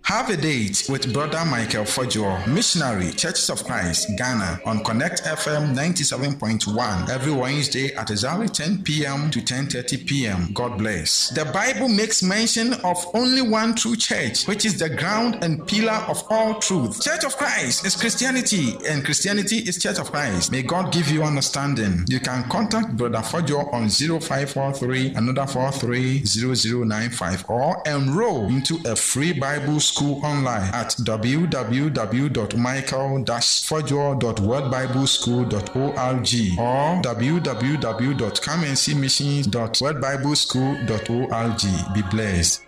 Have a date with Brother Michael Fojo, Missionary, Churches of Christ, Ghana, on Connect FM 97.1 every Wednesday at exactly 10 p.m. to 10:30 p.m. God bless. The Bible makes mention of only one true church, which is the ground and pillar of all truth. Church of Christ is Christianity, and Christianity is Church of Christ. May God give you understanding. You can contact Brother Fojo on 0543 43 0095 or enroll into a free Bible school online at www.michael-fojo.worldbibleschool.org or www.comeandseemissions.worldbibleschool.org. Be blessed.